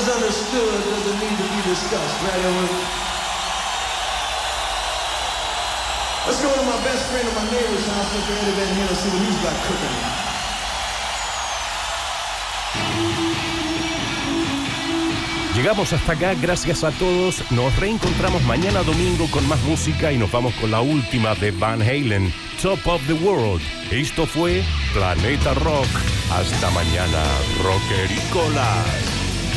understood doesn't need to be discussed, right, Edward? Let's go to my best friend of my neighbor's house, Mr. Eddie Van Halen, see what he's got cooking. Llegamos hasta acá, gracias a todos. Nos reencontramos mañana domingo con más música y nos vamos con la última de Van Halen, Top of the World. Esto fue Planeta Rock. Hasta mañana, rockericolas.